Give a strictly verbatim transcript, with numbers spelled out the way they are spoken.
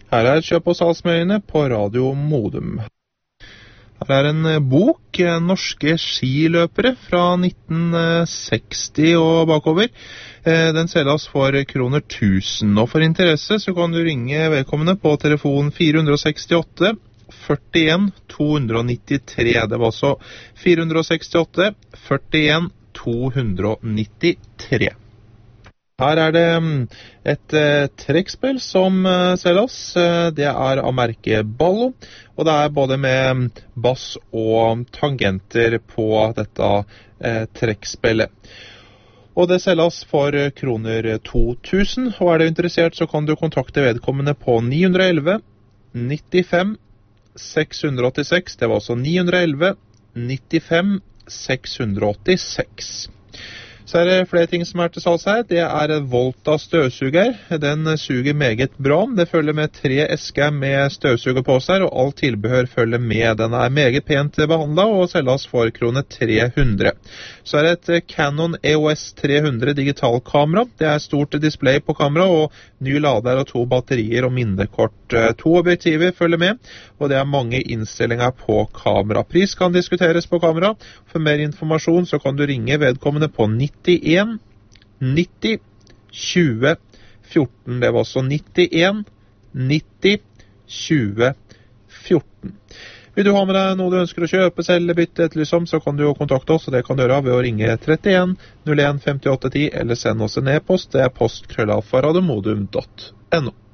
Her er kjøp- og salgsmeldingene på Radio Modum. Her er en bok, Norske skiløpere fra nitten seksti og bakover. Den selges for kroner tusen, og for interesse så kan du ringe vedkommende på telefon fire seks åtte førtien to nittitre. Det var altså fire seks åtte førtien to nittitre. Her er det et eh, trekkspill som eh, selges. Det er av merket Ballo, og det er både med bass og tangenter på dette eh, trekkspillet. Og det selges for kroner to tusen, og er du interessert så kan du kontakte vedkommende på ni ett ett nittifem seks åttiseks. Det var altså ni ett ett nittifem seks åttiseks. Så er det flere ting som er til salgs her. Det er en Volta støvsuger. Den suger meget bra. Det følger med tre esker med støvsuger på seg, og alt tilbehør følger med. Den er meget pent behandlet og selges for kroner tre hundre. Så er det et Canon E O S tre hundre digitalkamera. Det er stort display på kamera, og ny lader og to batterier og minnekort. To objektiver følger med, og det er mange innstillinger på kamera. Pris kan diskuteres på kamera. For mer informasjon så kan du ringe vedkommende på nittien nitti tjue fjorten. Det var også nittien nitti tjue fjorten. Vil du ha med deg noe du ønsker å kjøpe, selge, bytte, et lysom, så kan du jo kontakte oss, og det kan du gjøre ved å ringe trettien null en femtiåtte ti, eller send oss en e-post. Det er postkrøllalfa radiomodum punktum no.